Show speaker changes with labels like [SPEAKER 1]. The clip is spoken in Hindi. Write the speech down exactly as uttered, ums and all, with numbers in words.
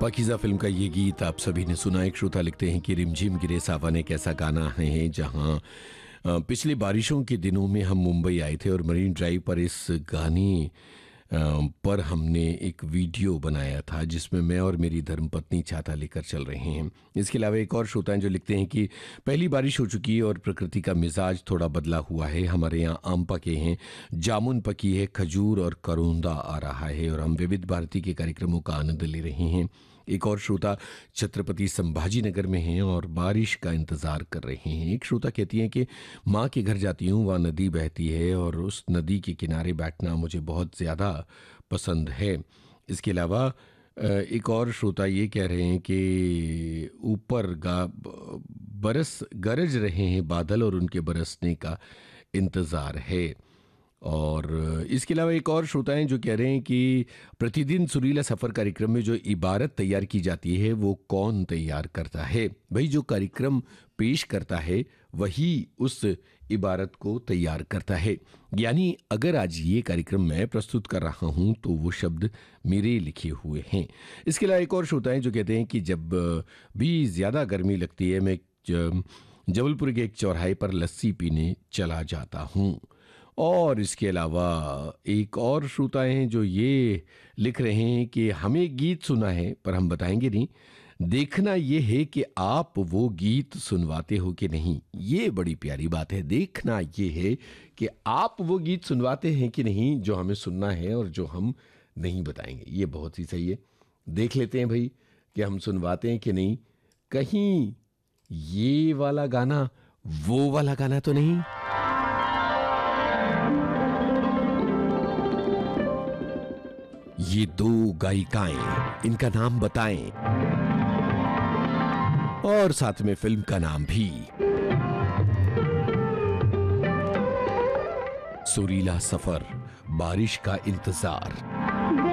[SPEAKER 1] पाकीज़ा फिल्म का ये गीत आप सभी ने सुना। एक श्रोता लिखते हैं कि रिमझिम गिरे सावन एक ऐसा गाना है जहां अ, पिछली बारिशों के दिनों में हम मुंबई आए थे और मरीन ड्राइव पर इस गाने अ, पर हमने एक वीडियो बनाया था जिसमें मैं और मेरी धर्मपत्नी छाता लेकर चल रहे हैं। इसके अलावा एक और श्रोता हैं जो लिखते हैं कि पहली बारिश हो चुकी है और प्रकृति का मिजाज थोड़ा बदला हुआ है। हमारे यहाँ आम पके हैं, जामुन पकी है, खजूर और करोंदा आ रहा है और हम विविध भारती के कार्यक्रमों का आनंद ले रहे हैं। एक और श्रोता छत्रपति संभाजी नगर में हैं और बारिश का इंतज़ार कर रहे हैं। एक श्रोता कहती हैं कि माँ के घर जाती हूँ, वहाँ नदी बहती है और उस नदी के किनारे बैठना मुझे बहुत ज़्यादा पसंद है। इसके अलावा अ, एक और श्रोता ये कह रहे हैं कि ऊपर गा बरस गरज रहे हैं बादल और उनके बरसने का इंतज़ार है। और इसके अलावा एक और श्रोता हैं जो कह रहे हैं कि प्रतिदिन सुरीला सफ़र कार्यक्रम में जो इबारत तैयार की जाती है वो कौन तैयार करता है? भाई, जो कार्यक्रम पेश करता है वही उस इबारत को तैयार करता है। यानी अगर आज ये कार्यक्रम मैं प्रस्तुत कर रहा हूँ तो वो शब्द मेरे लिखे हुए हैं। इसके अलावा एक और श्रोता हैं जो कहते हैं कि जब भी ज़्यादा गर्मी लगती है मैं जबलपुर के एक चौराहे पर लस्सी पीने चला जाता हूँ। और इसके अलावा एक और श्रोता हैं जो ये लिख रहे हैं कि हमें गीत सुना है पर हम बताएंगे नहीं, देखना ये है कि आप वो गीत सुनवाते हो कि नहीं। ये बड़ी प्यारी बात है, देखना ये है कि आप वो गीत सुनवाते हैं कि नहीं जो हमें सुनना है और जो हम नहीं बताएंगे। ये बहुत ही सही है, देख लेते हैं भाई कि हम सुनवाते हैं कि नहीं। कहीं ये वाला गाना वो वाला गाना तो नहीं। ये दो गायिकाएं, इनका नाम बताएं और साथ में फिल्म का नाम भी। सुरीला सफर, बारिश का इंतजार।